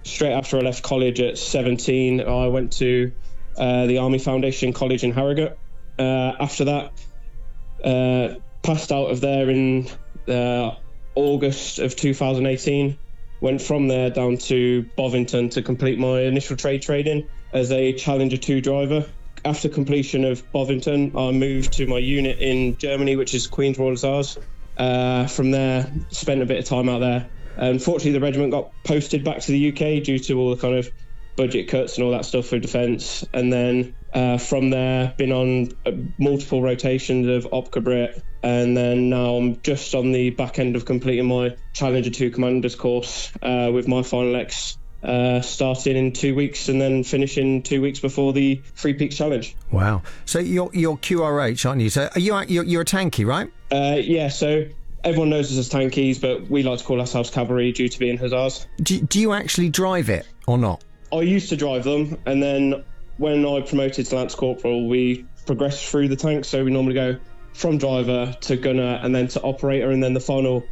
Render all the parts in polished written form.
straight after I left college at 17, I went to the Army Foundation College in Harrogate. After that, passed out of there in August of 2018. Went from there down to Bovington to complete my initial trade training as a Challenger 2 driver. After completion of Bovington, I moved to my unit in Germany, which is Queen's Royal Hussars. From there, spent a bit of time out there. Unfortunately, the regiment got posted back to the UK due to all the kind of budget cuts and all that stuff for defence. And then from there, been on multiple rotations of Opca Brit. And then now I'm just on the back end of completing my Challenger 2 Commander's course with my final X starting in 2 weeks and then finishing 2 weeks before the Three Peaks Challenge. Wow. So you're QRH, aren't you? So you're a tanky, right? Yeah, so everyone knows us as tankies, but we like to call ourselves cavalry due to being hussars. Do you actually drive it or not? I used to drive them, and then when I promoted to Lance Corporal, we progressed through the tanks. So we normally go from driver to gunner and then to operator, and then the final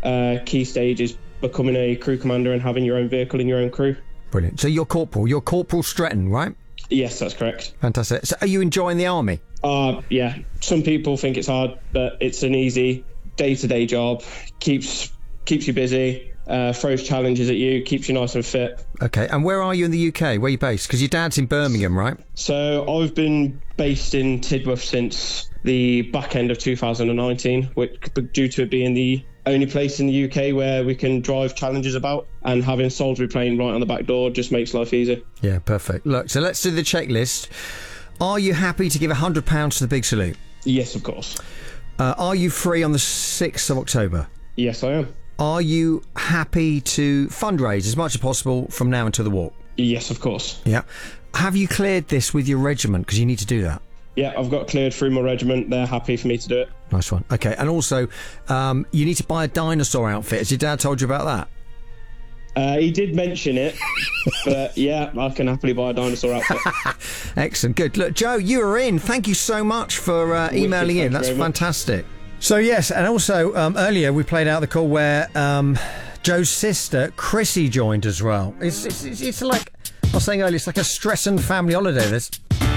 key stage is becoming a crew commander and having your own vehicle and your own crew. Brilliant. So you're Corporal Stretton, right? Yes, that's correct. Fantastic. So are you enjoying the army? Yeah. Some people think it's hard, but it's an easy day-to-day job. Keeps you busy, throws challenges at you, keeps you nice and fit. Okay, and where are you in the UK? Where are you based? Because your dad's in Birmingham, right? So I've been based in Tidworth since the back end of 2019, which, due to it being the only place in the UK where we can drive challenges about, and having Salisbury Plain right on the back door just makes life easier. Yeah, perfect. Look, so let's do the checklist. Are you happy to give £100 to the big salute? Yes, of course. Are you free on the 6th of October? Yes, I am. Are you happy to fundraise as much as possible from now until the walk? Yes, of course. Yeah. Have you cleared this with your regiment? Because you need to do that. Yeah, I've got cleared through my regiment. They're happy for me to do it. Nice one. Okay, and also, you need to buy a dinosaur outfit. Has your dad told you about that? He did mention it, but yeah, I can happily buy a dinosaur outfit. Excellent, good. Look, Joe, you are in. Thank you so much for emailing in. That's fantastic. So yes, and also earlier we played out the call where Joe's sister Chrissy joined as well. It's like I was saying earlier, it's like a Streisand family holiday. This.